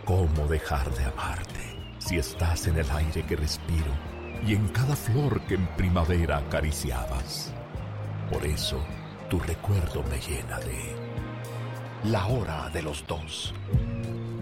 ¿Cómo dejar de amarte si estás en el aire que respiro y en cada flor que en primavera acariciabas? Por eso, tu recuerdo me llena de La Hora de los Dos.